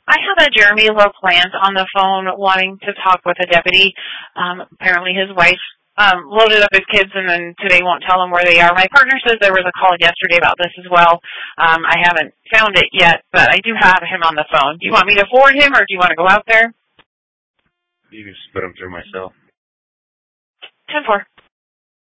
I have a Jeremy LaPlante on the phone wanting to talk with a deputy. Apparently his wife loaded up his kids and then today won't tell him where they are. My partner says there was a call yesterday about this as well. I haven't found it yet, but I do have him on the phone. Do you want me to forward him or do you want to go out there? You can just put him through myself. 10-4.